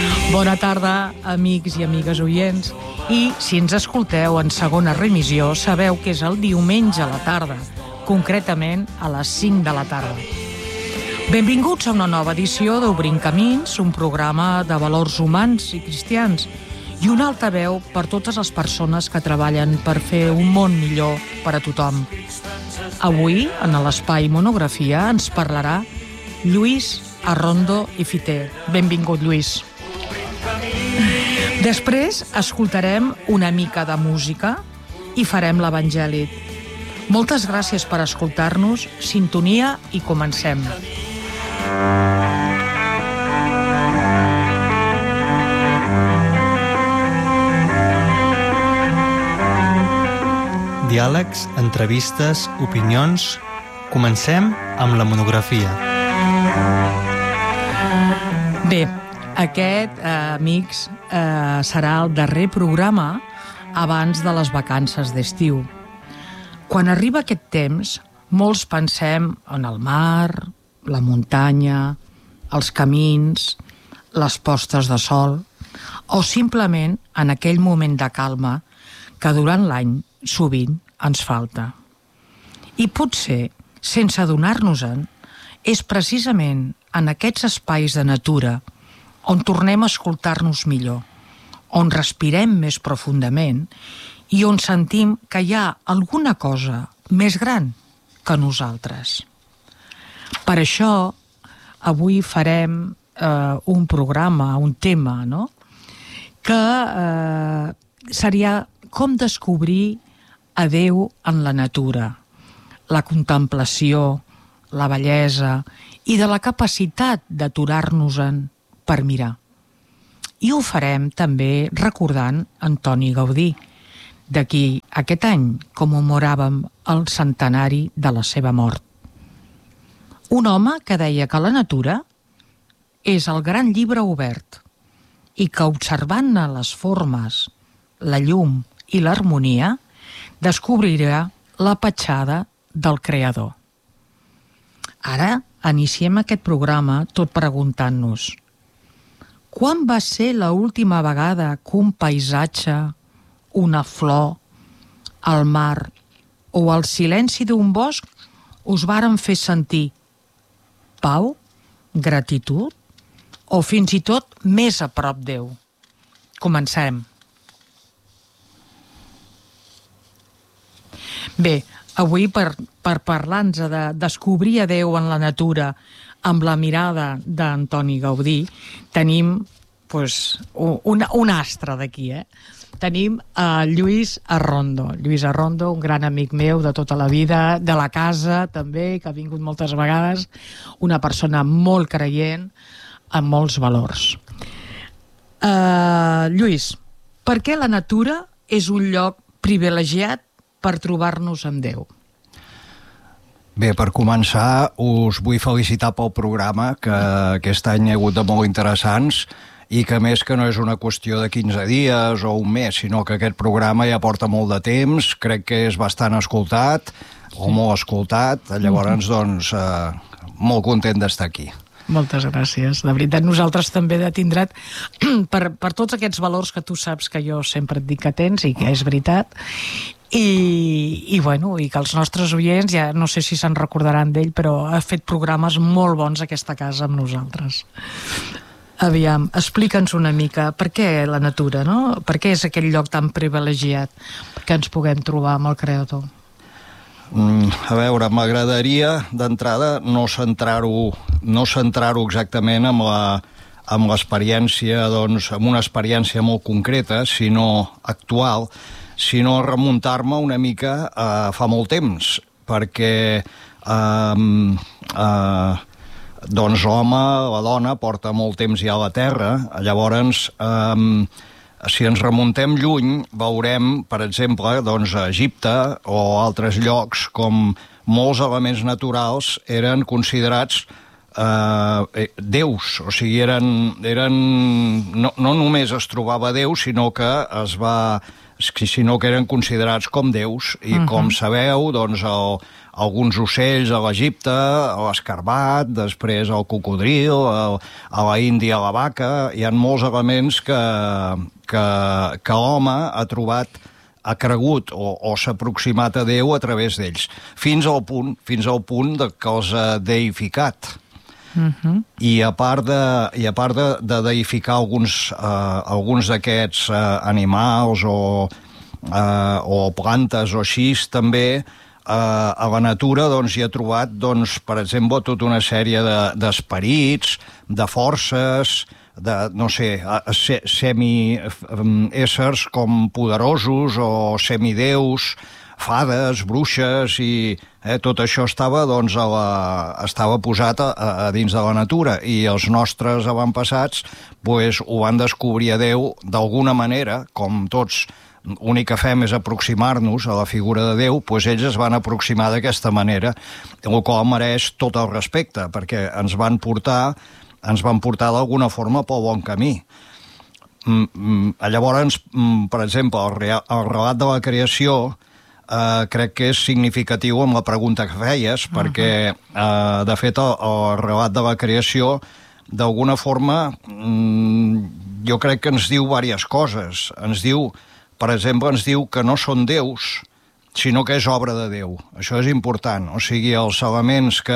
Bona tarda, amics i amigues oients. I si ens escolteu en segona remissió, sabeu que és el diumenge a la tarda, concretament a les 5 de la tarda. Benvinguts a una nova edició d'Obrint Camins, un programa de valors humans i cristians i un altaveu per totes les persones que treballen per fer un món millor per a tothom. Avui, en l'espai Monografia, ens parlarà Lluís Arrondo i Fiter. Benvingut, Lluís. Després escoltarem una mica de música i farem l'Evangeli. Moltes gràcies per escoltar-nos, sintonia i comencem. Diàlegs, entrevistes, opinions... Comencem amb la monografia. Bé, aquest, amics, serà el darrer programa abans de les vacances d'estiu. Quan arriba aquest temps, molts pensem en el mar, la muntanya, els camins, les postes de sol, o simplement en aquell moment de calma que durant l'any sovint ens falta. I potser, sense adonar-nos-en, és precisament en aquests espais de natura on tornem a escoltar-nos millor, on respirem més profundament i on sentim que hi ha alguna cosa més gran que nosaltres. Per això, avui farem un programa, un tema, no? Que seria com descobrir a Déu en la natura, la contemplació, la bellesa i de la capacitat d'aturar-nos-en per mirar. I ho farem també recordant Antoni Gaudí, de qui aquest any commemoràvem el centenari de la seva mort. Un home que deia que la natura és el gran llibre obert i que observant-ne les formes, la llum i l'harmonia, descobrirà la petjada del Creador. Ara iniciem aquest programa tot preguntant-nos: quan va ser l'última vegada que un paisatge, una flor, el mar o el silenci d'un bosc us varen fer sentir pau, gratitud o fins i tot més a prop Déu? Comencem. Bé, avui per parlar-nos de descobrir a Déu en la natura amb la mirada d'Antoni Gaudí, tenim un astre d'aquí, Tenim a Lluís Arrondo. Lluís Arrondo, un gran amic meu de tota la vida, de la casa també, que ha vingut moltes vegades, una persona molt creient, amb molts valors. Lluís, per què la natura és un lloc privilegiat per trobar-nos amb Déu? Bé, per començar, us vull felicitar pel programa, que aquest any hi ha hagut de molt interessants, i que més que no és una qüestió de 15 dies o un mes, sinó que aquest programa ja porta molt de temps, crec que és bastant escoltat, o molt escoltat, llavors, doncs, molt content d'estar aquí. Moltes gràcies. De veritat, nosaltres també de tindre't per tots aquests valors que tu saps que jo sempre et dic que tens i que és veritat. I que els nostres oients, ja no sé si se'n recordaran d'ell, però ha fet programes molt bons a aquesta casa amb nosaltres. Aviam, explica'ns una mica per què la natura, no? Per què és aquell lloc tan privilegiat que ens puguem trobar amb el Creador? A veure, m'agradaria d'entrada no centrar-ho exactament amb l'experiència, doncs, amb una experiència molt concreta, sinó actual, sinó remuntar-me una mica fa molt temps, perquè doncs l'home, la dona, porta molt temps ja a la Terra. Llavors, si ens remuntem lluny, veurem, per exemple, doncs, a Egipte o altres llocs, com molts elements naturals eren considerats déus, o sigui, no només es trobava Déu, sinó que sinó que eren considerats com déus, i com sabeu, doncs alguns ocells a l'Egipte, l'escarbat, després el cocodril, a la Índia la vaca, hi ha molts elements que l'home ha trobat, ha cregut o s'ha aproximat a Déu a través d'ells, fins al punt que els ha deificat. I a part de deificar alguns d'aquests animals o plantes o així, també a la natura doncs, hi ha trobat, doncs, per exemple, tota una sèrie d'esperits, de forces, de, no sé, semi-éssers com poderosos o semideus, fades, bruixes, i tot això estava, doncs, estava posat a dins de la natura, i els nostres avantpassats pues, ho van descobrir a Déu d'alguna manera, com tots. L'únic que fem és aproximar-nos a la figura de Déu, doncs ells es van aproximar d'aquesta manera, el qual mereix tot el respecte, perquè ens van portar d'alguna forma pel bon camí. Llavors, per exemple, el relat de la creació crec que és significatiu amb la pregunta que feies, perquè, de fet, el relat de la creació, d'alguna forma, jo crec que ens diu diverses coses. Per exemple, ens diu que no són déus, sinó que és obra de Déu. Això és important. O sigui, els elements que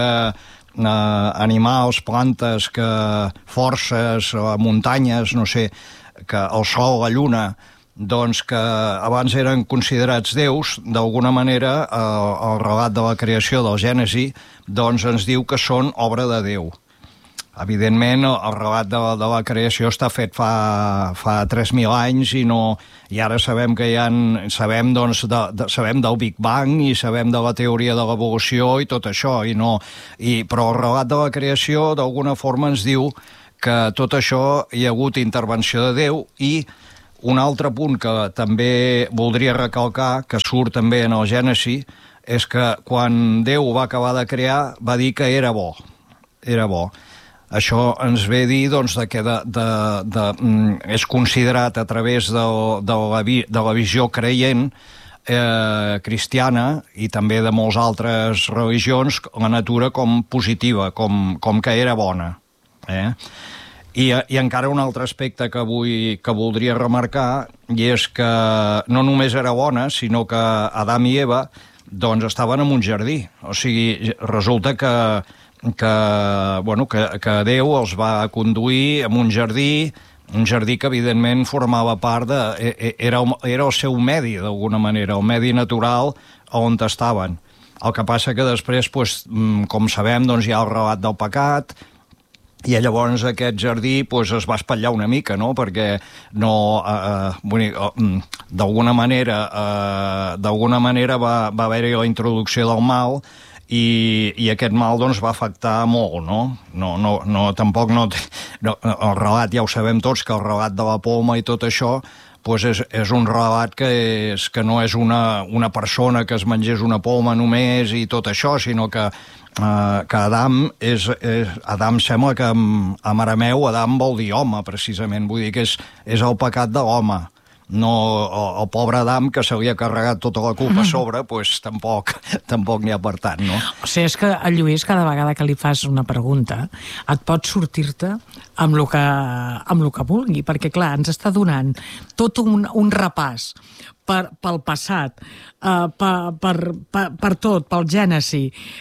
animals, plantes, forces, muntanyes, no sé, que el sol, la lluna, doncs que abans eren considerats déus, d'alguna manera el relat de la creació del Gènesi doncs ens diu que són obra de Déu. Evidentment, el relat de la creació està fet fa 3.000 anys i ara sabem que sabem del Big Bang i sabem de la teoria de l'evolució i tot això, però el relat de la creació d'alguna forma ens diu que tot això hi ha hagut intervenció de Déu. I un altre punt que també voldria recalcar, que surt també en el Gènesi, és que quan Déu va acabar de crear va dir que era bo. Era bo. Això ens ve a dir doncs, que és considerat a través de la visió creient cristiana i també de moltes altres religions, la natura com positiva, com que era bona. I encara un altre aspecte que voldria remarcar, i és que no només era bona, sinó que Adam i Eva doncs, estaven en un jardí. O sigui, resulta que Déu els va conduir a un jardí que evidentment formava part era el seu medi d'alguna manera, el medi natural on estaven. El que passa que després, com sabem, hi ha el relat del pecat, i llavors aquest jardí es va espatllar una mica, no? Perquè d'alguna manera va haver-hi la introducció del mal, i aquest mal va afectar molt, no? Tampoc el relat, ja ho sabem tots, que el relat de la poma i tot això és un relat que no és una persona que es mengés una poma només i tot això, sinó que Adam sembla que en arameu Adam vol dir home, precisament, vull dir que és el pecat de l'home. No, el pobre Adam, que se li ha carregat tota la culpa a sobre, tampoc n'hi ha per tant, no? O sigui, és que el Lluís, cada vegada que li fas una pregunta, et pot sortir-te amb el que vulgui, perquè, clar, ens està donant tot un repàs pel passat, per tot, pel Gènesi.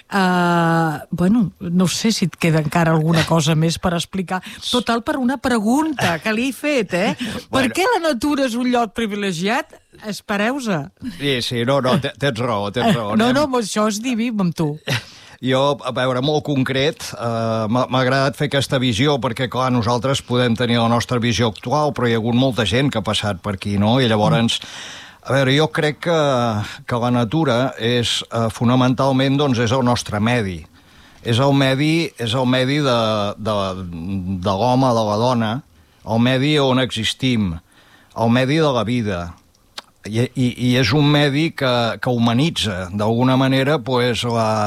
No sé si et queda encara alguna cosa més per explicar. Total, per una pregunta que li he fet, Per què la natura és un lloc privilegiat? Espereu-se. Sí, no, tens raó. No, això és diví amb tu. Jo, a veure, molt concret, m'ha agradat fer aquesta visió, perquè, clar, nosaltres podem tenir la nostra visió actual, però hi ha hagut molta gent que ha passat per aquí, no? I llavors, a veure, jo crec que la natura és, fonamentalment, doncs, és el nostre medi. És el medi de l'home, de la dona, el medi on existim, el medi de la vida. I és un medi que humanitza, d'alguna manera,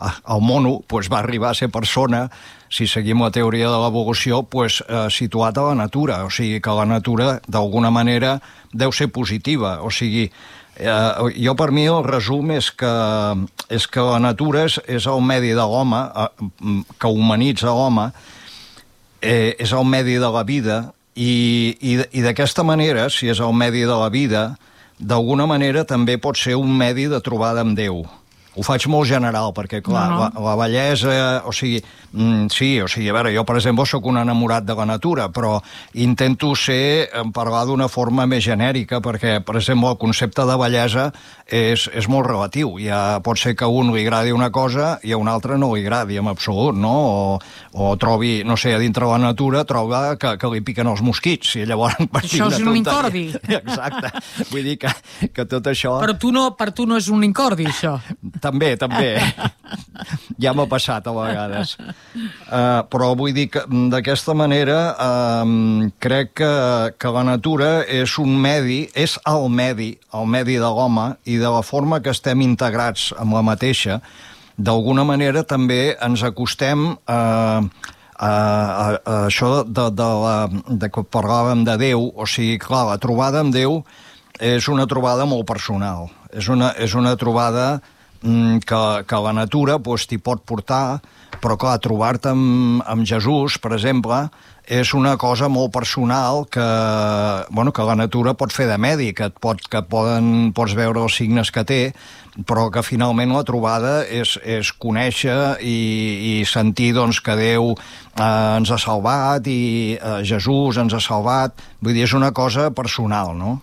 el mono va arribar a ser persona, si seguim la teoria de l'evolució, situat a la natura. O sigui, que la natura, d'alguna manera, deu ser positiva. O sigui, jo per mi el resum és que la natura és el medi de l'home, que humanitza l'home, és el medi de la vida, i d'aquesta manera, si és el medi de la vida, d'alguna manera també pot ser un medi de trobada amb Déu. Ho faig molt general, perquè, clar, la bellesa... O sigui, sí, o sigui, a veure, jo, per exemple, sóc un enamorat de la natura, però intento parlar d'una forma més genèrica, perquè, per exemple, el concepte de bellesa és molt relatiu. Ja pot ser que a un li agradi una cosa i a un altre no li agradi, en absolut, no? O trobi, no sé, a dintre la natura, troba que li piquen els mosquits, i llavors... Això és un incordi. Exacte. Vull dir que tot això... Per tu no és un incordi, això. També. Ja m'ha passat a vegades. Però vull dir que d'aquesta manera crec que la natura és un medi, és el medi de l'home, i de la forma que estem integrats amb la mateixa, d'alguna manera també ens acostem a això de que parlàvem de Déu. O sigui, clar, la trobada amb Déu és una trobada molt personal. És una trobada que la natura t'hi pot portar, però clar, trobar-te amb Jesús, per exemple, és una cosa molt personal que la natura pot fer de medi, que pots veure els signes que té, però que finalment la trobada és conèixer i sentir que Déu ens ha salvat i Jesús ens ha salvat. Vull dir, és una cosa personal, no?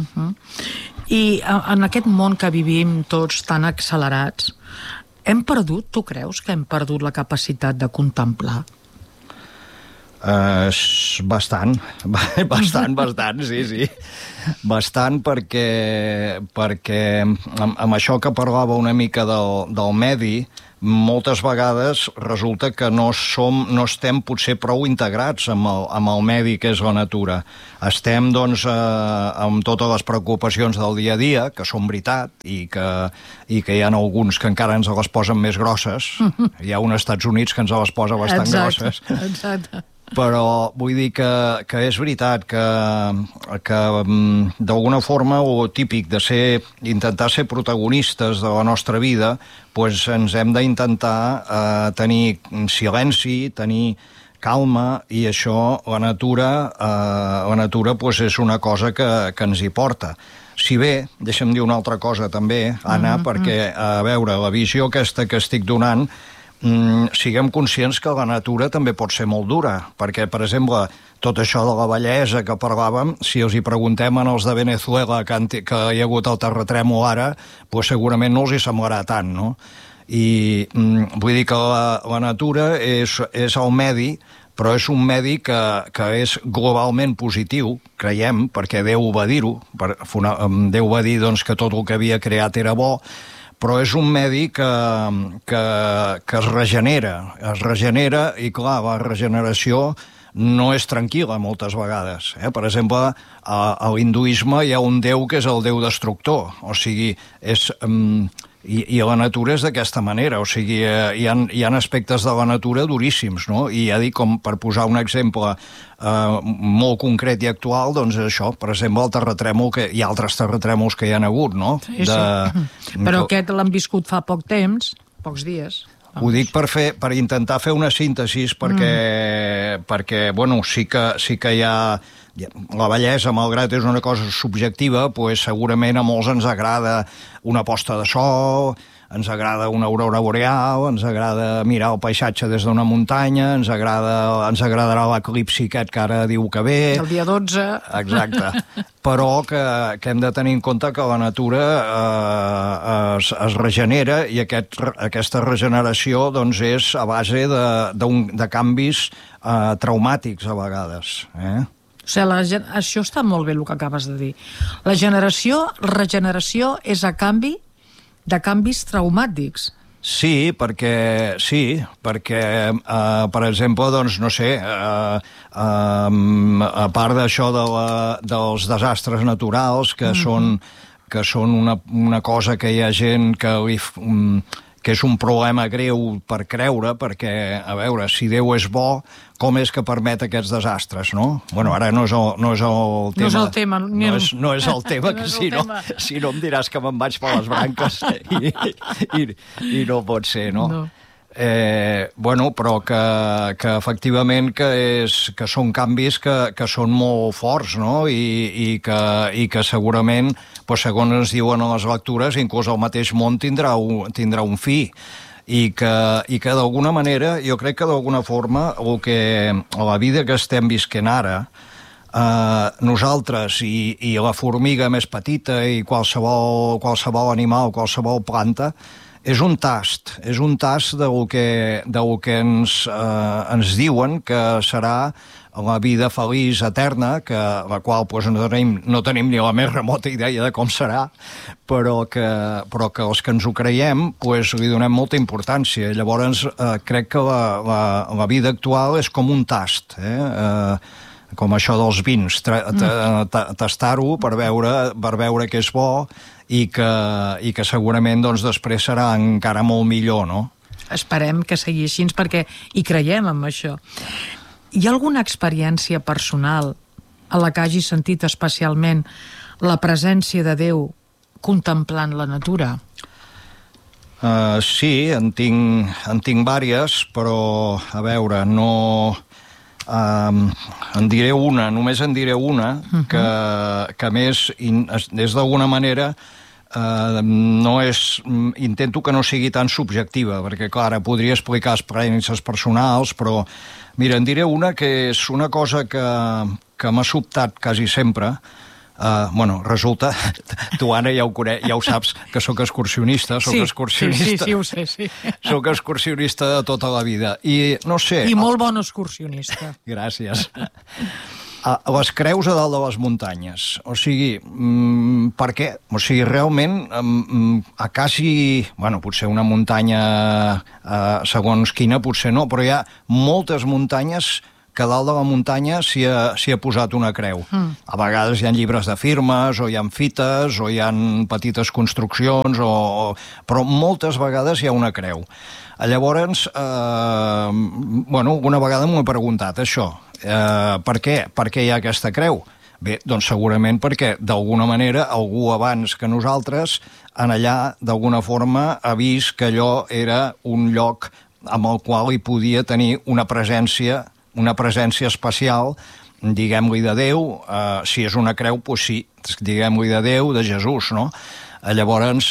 I en aquest món que vivim tots tan accelerats, hem perdut, tu creus que hem perdut la capacitat de contemplar? Bastant, sí. Bastant, perquè amb això que parlava una mica del medi, moltes vegades resulta que no estem potser prou integrats amb el medi que és la natura. Estem, amb totes les preocupacions del dia a dia, que són veritat, i que hi ha alguns que encara ens les posen més grosses. Hi ha uns Estats Units que ens les posa bastant grosses. Exacte. Però vull dir que és veritat que d'alguna forma, o típic d'intentar ser protagonistes de la nostra vida, ens hem d'intentar tenir silenci, tenir calma, i això la natura és una cosa que ens hi porta. Si bé, deixa'm dir una altra cosa també, Anna, perquè, a veure, la visió aquesta que estic donant, siguem conscients que la natura també pot ser molt dura, perquè, per exemple, tot això de la bellesa que parlàvem, si els hi preguntem als de Venezuela que hi ha hagut el terratrèmol ara, segurament no els hi semblarà tant, no? I vull dir que la natura és el medi, però és un medi que és globalment positiu, creiem, perquè Déu va dir-ho. Déu va dir que tot el que havia creat era bo, però és un medi que es regenera, i clar, la regeneració no és tranquil·la moltes vegades. Per exemple, a l'hinduisme hi ha un déu que és el déu destructor, o sigui, i la natura és d'aquesta manera, o sigui, hi ha aspectes de la natura duríssims, no? I ja dic, com per posar un exemple molt concret i actual, doncs això, per exemple, el terratrèmol, i altres terratrèmols que hi ha hagut, no? Sí. Però aquest l'han viscut fa poc temps, pocs dies. Ho dic per intentar fer una síntesi, perquè bueno, sí que hi ha... La bellesa, malgrat és una cosa subjectiva, segurament a molts ens agrada una posta de sol, ens agrada una aurora boreal, ens agrada mirar el paisatge des d'una muntanya, ens agradarà l'eclipsi aquest que ara diu que ve... El dia 12... Exacte. Però que hem de tenir en compte que la natura es regenera, i aquesta regeneració és a base de canvis traumàtics a vegades, O sigui, això està molt bé el que acabes de dir. La regeneració és a canvi de canvis traumàtics. Sí, perquè, per exemple, no sé, a part d'això dels desastres naturals, que són una cosa que hi ha gent que que és un problema greu per creure, perquè, a veure, si Déu és bo, com és que permet aquests desastres, no? Bueno, ara no és el tema. No és el tema. No és el tema, que si no em diràs que me'n vaig per les branques i no pot ser, no? No. Bueno, però que efectivament que són canvis que són molt forts, no? I que segurament, doncs, segons ens diuen a les lectures, inclús el mateix món tindrà un fi. I que d'alguna manera, jo crec que d'alguna forma, la vida que estem visquent ara, nosaltres i la formiga més petita i qualsevol animal, qualsevol planta, és un tast del que ens diuen que serà la vida feliç eterna, la qual doncs, no tenim ni la més remota idea de com serà, però que els que ens ho creiem doncs, li donem molta importància. Llavors crec que la vida actual és com un tast, com això dels vins, tastar-ho per veure que és bo i que segurament doncs, després serà encara molt millor, no? Esperem que sigui així, perquè hi creiem en això. Hi ha alguna experiència personal a la que hagi sentit especialment la presència de Déu contemplant la natura? Sí, en tinc diverses, però, a veure, no... només en diré una, que a més, és d'alguna manera... intento que no sigui tan subjectiva, perquè clar, podria explicar experiències personals, però mira, en diré una que és una cosa que m'ha sobtat quasi sempre. Resulta, tu Anna ja ho saps, que sóc excursionista. Sí, ho sé, sí. Sóc excursionista de tota la vida i no sé... I molt bon excursionista. Gràcies. Les creus a dalt de les muntanyes, o sigui, per què? O sigui, realment, a quasi, potser una muntanya segons quina, potser no, però hi ha moltes muntanyes que a dalt de la muntanya s'hi ha posat una creu. A vegades hi ha llibres de firmes, o hi ha fites, o hi ha petites construccions, però moltes vegades hi ha una creu. Llavors, alguna vegada m'ho he preguntat, això. Per què hi ha aquesta creu? Bé, doncs segurament perquè d'alguna manera algú abans que nosaltres en allà d'alguna forma ha vist que allò era un lloc amb el qual hi podia tenir una presència especial, diguem-li de Déu, si és una creu, doncs sí, diguem-li de Déu, de Jesús, no? Llavors,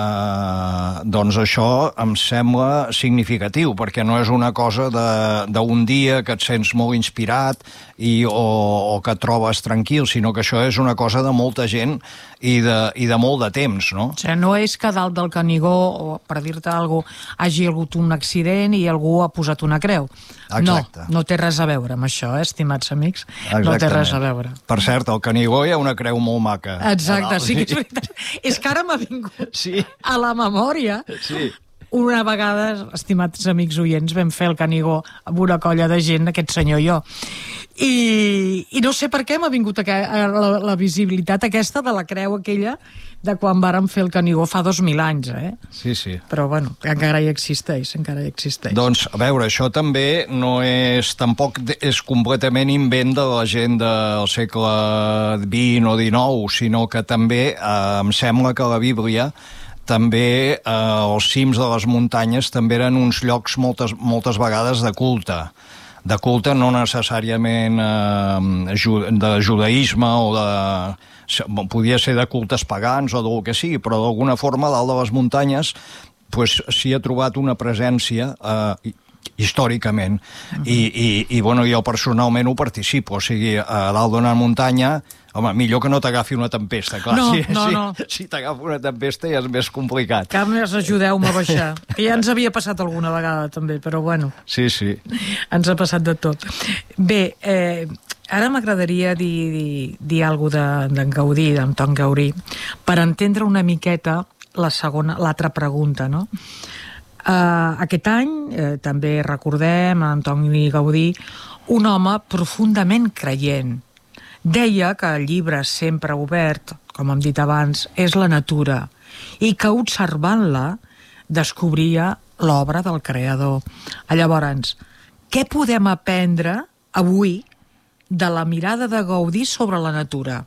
doncs això em sembla significatiu, perquè no és una cosa d'un dia que et sents molt inspirat o que et trobes tranquil, sinó que això és una cosa de molta gent i de molt de temps, no? O sigui, no és que dalt del Canigó, o per dir-te alguna cosa, hagi hagut un accident i algú ha posat una creu. Exacte. No té res a veure amb això, estimats amics. Exactament. No té res a veure. Per cert, al Canigó hi ha una creu molt maca. Exacte, sí que és veritat. És que ara m'ha vingut a la memòria. Sí. Una vegada, estimats amics oients, vam fer el Canigó amb una colla de gent, aquest senyor i jo. I no sé per què m'ha vingut la visibilitat aquesta de la creu aquella de quan vàrem fer el Canigó fa 2000 anys, Sí, sí. Però, encara hi existeix, Doncs, a veure, això també tampoc és completament invent de la gent del segle XX o XIX, sinó que també em sembla que la Bíblia també els cims de les muntanyes també eren uns llocs moltes vegades de culte no necessàriament de judaïsme podia ser de cultes pagans o del que sigui, però d'alguna forma dalt de les muntanyes s'hi ha trobat una presència històricament i jo personalment ho participo, o sigui, a dalt d'una muntanya, home, millor que no t'agafi una tempesta, clar. No. Si t'agafa una tempesta ja és més complicat. Carles, ajudeu-me a baixar, que ja ens havia passat alguna vegada també, però bueno. Sí. Ens ha passat de tot. Bé, ara m'agradaria dir alguna cosa d'en Gaudí, d'Antoni Gaudí, per entendre una miqueta l'altra pregunta, no? Aquest any també recordem Antoni Gaudí, un home profundament creient. Deia que el llibre sempre obert, com hem dit abans, és la natura, i que observant-la descobria l'obra del creador. Llavors, què podem aprendre avui de la mirada de Gaudí sobre la natura?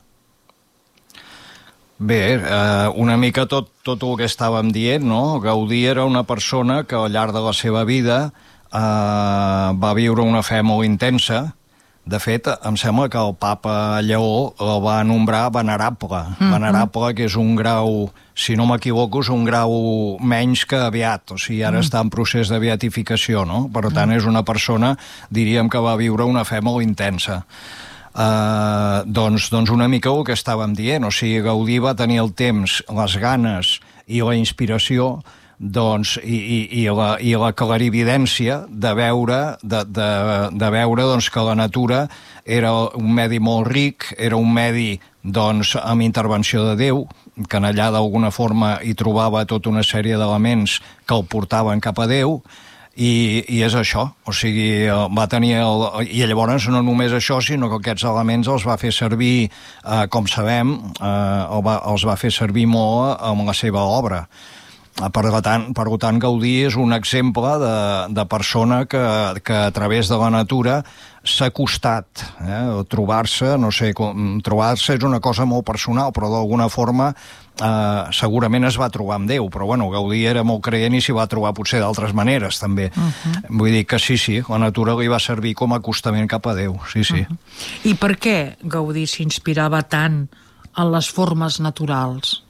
Bé, una mica tot el que estàvem dient, no? Gaudí era una persona que al llarg de la seva vida va viure una fe molt intensa. De fet, em sembla que el papa Lleó el va nombrar venerable. Venerable, que és un grau, si no m'equivoco, és un grau menys que beat. O sigui, ara està en procés de beatificació, no? Per tant, és una persona, diríem, que va viure una fe molt intensa. Doncs una mica el que estàvem dient, o sigui, Gaudí va tenir el temps, les ganes i la inspiració i la clarividència de veure doncs, que la natura era un medi molt ric, era un medi doncs, amb intervenció de Déu, que en allà d'alguna forma hi trobava tota una sèrie d'elements que el portaven cap a Déu. I és això, o sigui, va tenir i llavors no només això, sinó que aquests elements els va fer servir, com sabem, els va fer servir molt amb la seva obra. Per tant, Gaudí és un exemple de persona que a través de la natura s'ha costat. Trobar-se és una cosa molt personal, però d'alguna forma segurament es va trobar amb Déu, però bueno, Gaudí era molt creient i s'hi va trobar potser d'altres maneres també. Vull dir que sí, la natura li va servir com a acostament cap a Déu, sí. I per què Gaudí s'inspirava tant en les formes naturals?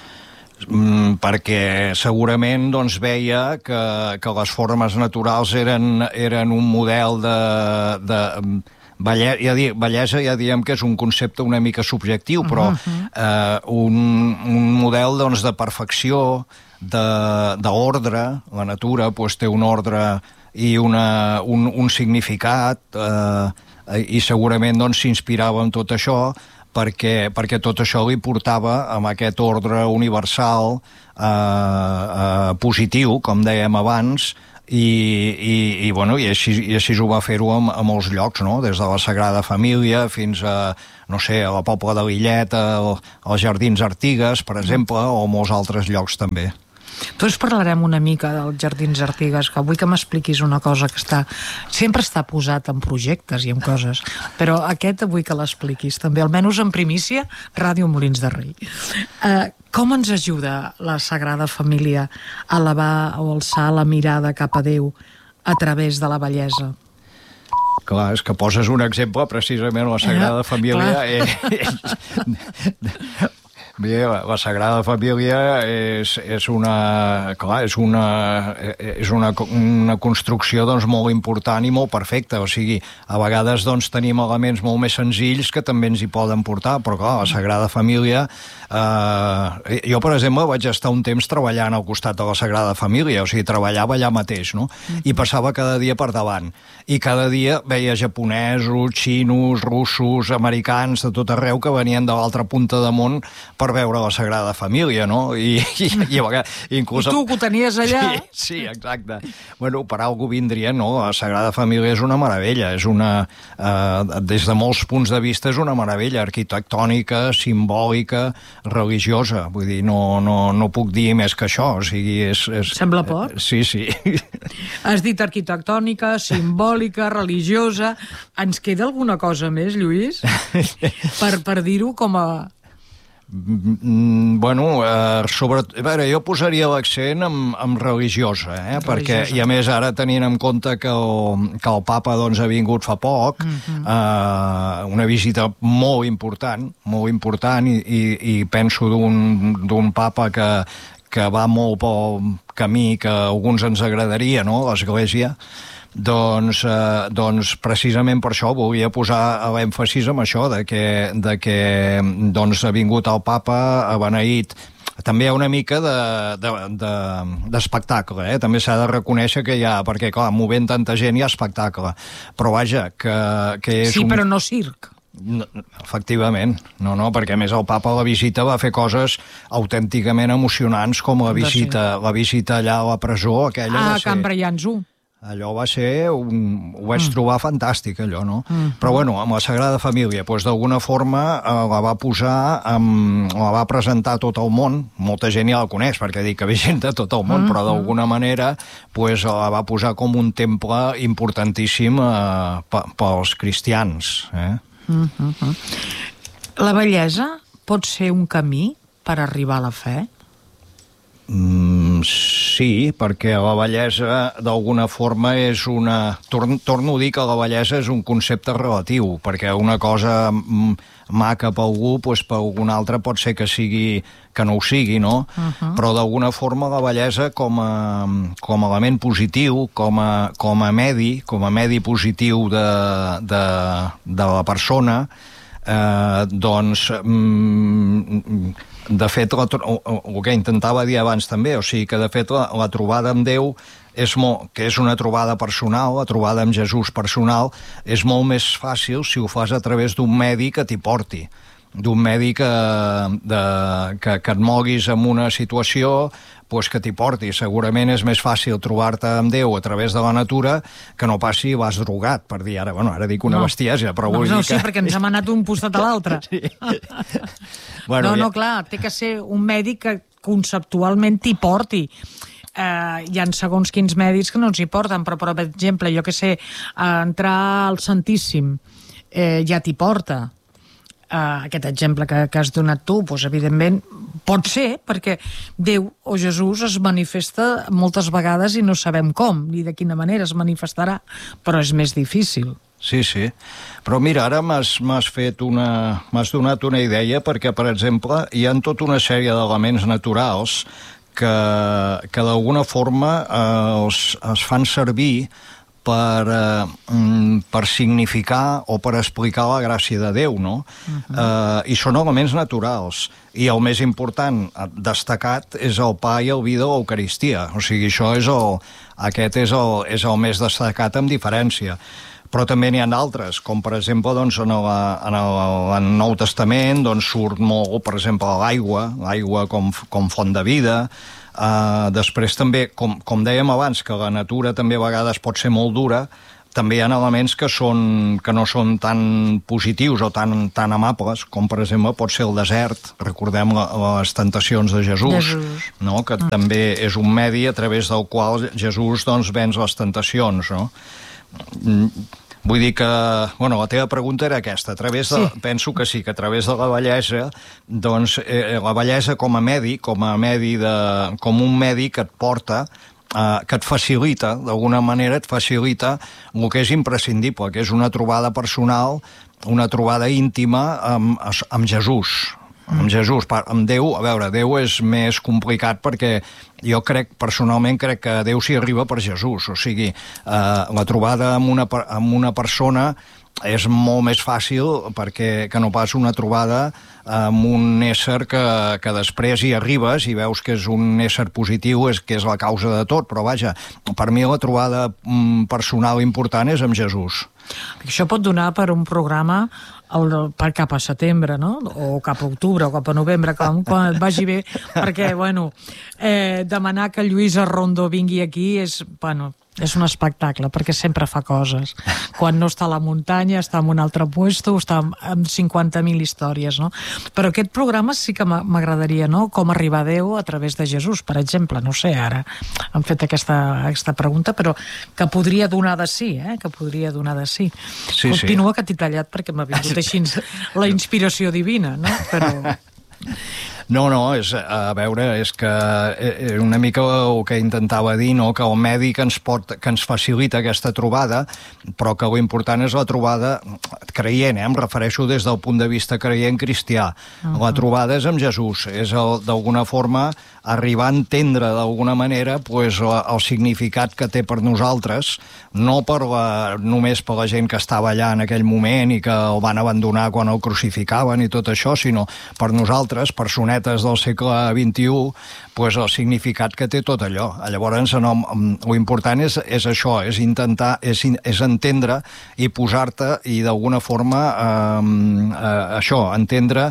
Perquè segurament doncs, veia que les formes naturals eren un model de bellesa, ja diem que és un concepte una mica subjectiu, però un model doncs, de perfecció, d'ordre. La natura doncs, té un ordre i un significat, i segurament doncs, s'inspirava en tot això perquè tot això li portava amb aquest ordre universal positiu, com dèiem abans, i així ho va fer-ho a molts llocs, no? Des de la Sagrada Família fins a, no sé, a la Pobla de Lillet, als Jardins Artigues, per exemple, o molts altres llocs també. Doncs parlarem una mica dels Jardins Artigues, que vull que m'expliquis una cosa que sempre està posat en projectes i en coses, però aquest vull que l'expliquis també, almenys en primícia, Ràdio Molins de Rei. Com ens ajuda la Sagrada Família a elevar o alçar la mirada cap a Déu a través de la bellesa? Clar, és que poses un exemple, precisament, la Sagrada Família. Bé, la Sagrada Família és una construcció doncs, molt important i molt perfecta. O sigui, a vegades doncs, tenim elements molt més senzills que també ens hi poden portar, però clar, la Sagrada Família... jo, per exemple, vaig estar un temps treballant al costat de la Sagrada Família, o sigui, treballava allà mateix, no? I passava cada dia per davant. I cada dia veia japonesos, xinos, russos, americans, de tot arreu, que venien de l'altra punta de món per veure la Sagrada Família, no? I a vegades... Inclús... I tu que ho tenies allà? Sí, exacte. Bueno, per algú vindria, no? La Sagrada Família és una meravella, és una... des de molts punts de vista és una meravella arquitectònica, simbòlica, religiosa. Vull dir, no puc dir més que això, o sigui, és... Sembla poc? Sí. Has dit arquitectònica, simbòlica, religiosa... Ens queda alguna cosa més, Lluís? Per dir-ho com a... Bueno, jo posaria l'accent en religiosa, perquè, i a més ara tenint en compte que el papa doncs, ha vingut fa poc, una visita molt important i penso d'un papa que va molt pel camí que a alguns ens agradaria, no?, l'Església. Doncs precisament per això volia posar l'èmfasis en això, de que doncs, ha vingut el papa, ha beneït. També hi ha una mica d'espectacle, també s'ha de reconèixer que hi ha, perquè clar, movent tanta gent hi ha espectacle, però vaja, que és... Sí, però no circ. No, efectivament, no, perquè a més el papa a la visita va fer coses autènticament emocionants, com la visita allà a la presó, aquella... Can Braians 1. Allò va ser ho vaig trobar fantàstic, allò, no? Però, bueno, amb la Sagrada Família, doncs, d'alguna forma la va posar, la va presentar a tot el món. Molta gent ja la coneix, perquè dic que ve gent de tot el món, però d'alguna manera doncs, la va posar com un temple importantíssim pels cristians. La bellesa pot ser un camí per arribar a la fe? Sí, perquè la bellesa d'alguna forma és una... Torno a dir que la bellesa és un concepte relatiu, perquè una cosa maca per algú, doncs per algun altre pot ser que no ho sigui, no? Però d'alguna forma la bellesa com a element positiu, com a medi positiu de la persona, doncs... De fet, el que intentava dir abans també, o sigui que de fet la trobada amb Déu que és una trobada personal, la trobada amb Jesús personal, és molt més fàcil si ho fas a través d'un medi que t'hi porti, d'un medi que et moguis en una situació, doncs que t'hi porti. Segurament és més fàcil trobar-te amb Déu a través de la natura que no passi vas drogat, per dir ara, bueno, ara dic una bestiesa, però vull dir que... Sí, perquè ens hem anat un costat a l'altre. Sí. Bueno, no, clar, té que ser un medi que conceptualment t'hi porti. Hi ha segons quins medis que no ens hi porten, però per exemple, jo que sé, entrar al Santíssim ja t'hi porta. Aquest exemple que has donat tu, doncs, evidentment, pot ser, perquè Déu o Jesús es manifesta moltes vegades i no sabem com, ni de quina manera es manifestarà, però és més difícil. Sí, sí. Però mira, ara m'has donat una idea, perquè, per exemple, hi ha tota una sèrie d'elements naturals que d'alguna forma es fan servir per significar o per explicar la gràcia de Déu, no? I són elements naturals. I el més important, destacat, és el pa i el vi de l'Eucaristia. O sigui, aquest és el més destacat amb diferència. Però també n'hi ha d'altres, com per exemple doncs, en el Nou Testament doncs, surt molt, per exemple, l'aigua com font de vida. Després també, com dèiem abans, que la natura també a vegades pot ser molt dura, també hi ha elements que no són tan positius o tan amables, com per exemple pot ser el desert. Recordem les tentacions de Jesús. No? Que també és un medi a través del qual Jesús doncs, venç les tentacions, no? Vull dir que, bueno, la teva pregunta era aquesta. Penso que sí, que a través de la bellesa, doncs, la bellesa com un medi que et porta, que et facilita, d'alguna manera et facilita el que és imprescindible, que és una trobada personal, una trobada íntima amb Jesús. Amb Jesús, amb Déu, a veure, Déu és més complicat perquè jo personalment crec que Déu s'hi arriba per Jesús, o sigui, la trobada amb una persona és molt més fàcil que no pas una trobada amb un ésser que després hi arribes i veus que és un ésser positiu, que és la causa de tot, però vaja, per mi la trobada personal important és amb Jesús. Això pot donar per un programa per cap a setembre, no? O cap a octubre, o cap a novembre, quan et vagi bé, perquè, bueno, demanar que Lluís Arrondo vingui aquí és un espectacle, perquè sempre fa coses. Quan no està a la muntanya, està en un altre puesto, està amb 50.000 històries, no? Però aquest programa sí que m'agradaria, no? Com arribar a Déu a través de Jesús, per exemple. No sé, ara hem fet aquesta pregunta, però que podria donar de sí, que podria donar de sí. Continua que t'he tallat perquè m'ha vingut així la inspiració divina, no? Però... No, a veure, és que una mica el que intentava dir, no? Que el medi que ens facilita aquesta trobada, però que l'important és la trobada creient, em refereixo des del punt de vista creient cristià. La trobada és amb Jesús, és d'alguna forma arribar a entendre d'alguna manera el significat que té per nosaltres, no només per la gent que estava allà en aquell moment i que el van abandonar quan el crucificaven i tot això, sinó per nosaltres, personetes del segle XXI, el significat que té tot allò. Llavors, l'important és això, és intentar, és entendre i posar-te i d'alguna forma entendre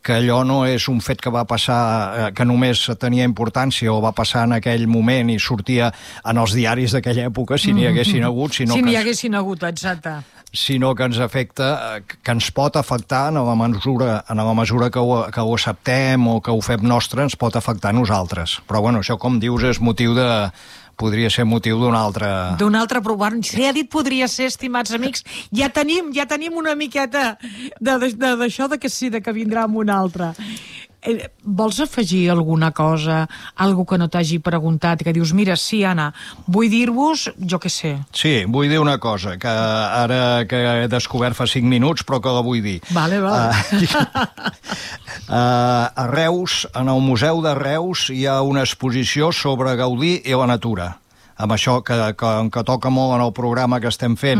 que allò no és un fet que va passar, que només tenia importància o va passar en aquell moment i sortia en els diaris d'aquella època, si n'hi haguessin hagut, si n'hi haguessin hagut, exacte. Sinó que ens afecta, que ens pot afectar en la mesura que ho acceptem o que ho fem nostre, ens pot afectar a nosaltres. Però bueno, això, com dius, és podria ser motiu d'un altre... D'un altre programa. Si ha dit podria ser, estimats amics, ja tenim una miqueta d'això de que sí, de que vindrà amb un altre. Vols afegir alguna cosa, algo que no t'hagi preguntat, que dius, mira, sí, Anna, vull dir-vos, jo què sé. Sí, vull dir una cosa, que ara que he descobert fa 5 minuts, però que la vull dir. Vale. A Reus, en el Museu de Reus, hi ha una exposició sobre Gaudí i la natura. Amb això que toca molt en el programa que estem fent,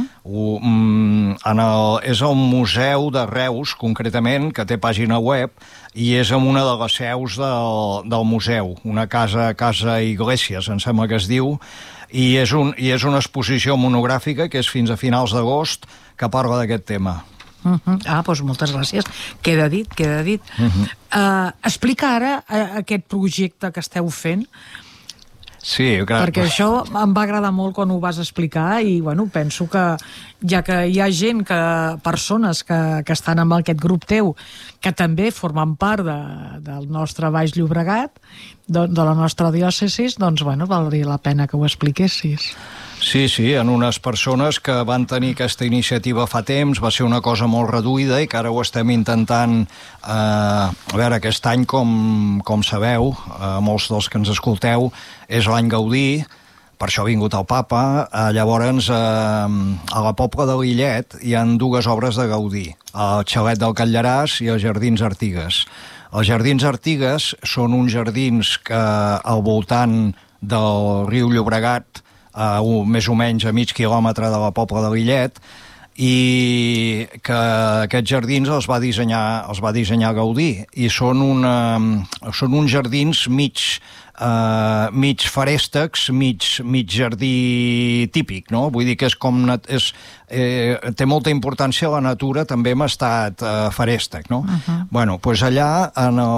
és el Museu de Reus, concretament, que té pàgina web, i és en una de les seus del museu, una casa Iglesias, em sembla que es diu, i és una exposició monogràfica que és fins a finals d'agost, que parla d'aquest tema. Doncs moltes gràcies. Queda dit. Explica ara aquest projecte que esteu fent. Sí, clar. Perquè això em va agradar molt quan ho vas explicar i penso que ja que hi ha persones que estan amb aquest grup teu que també formen part del nostre Baix Llobregat, de la nostra diòcesi, doncs valdria la pena que ho expliquessis. Sí, en unes persones que van tenir aquesta iniciativa fa temps, va ser una cosa molt reduïda i que ara ho estem intentant, a veure, aquest any, com sabeu, molts dels que ens escolteu, és l'any Gaudí, per això ha vingut el Papa. Llavors, a la Pobla de Lillet hi ha 2 obres de Gaudí, el Xalet del Catlllaràs i els Jardins Artigues. Els Jardins Artigues són uns jardins que al voltant del riu Llobregat, més o menys a mig quilòmetre de la Pobla de Lillet, i que aquests jardins els va dissenyar Gaudí, i són uns jardins mig farèstecs, mig jardí típic, no? Vull dir que és com... té molta importància la natura també en estat farèstec, no? Bueno, doncs allà,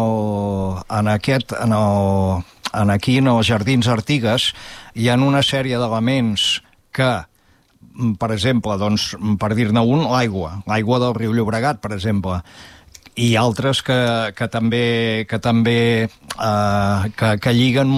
aquí en els Jardins Artigues, hi ha una sèrie d'elements que, per exemple, doncs, per dir-ne un, l'aigua del riu Llobregat, per exemple, i altres que també lliguen